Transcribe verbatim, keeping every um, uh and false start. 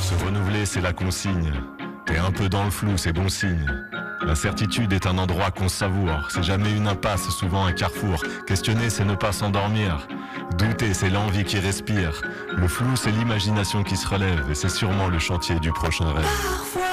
Se renouveler, c'est la consigne. T'es un peu dans le flou, c'est bon signe. La certitude est un endroit qu'on savoure. C'est jamais une impasse, souvent un carrefour. Questionner, c'est ne pas s'endormir. Douter, c'est l'envie qui respire. Le flou, c'est l'imagination qui se relève. Et c'est sûrement le chantier du prochain rêve.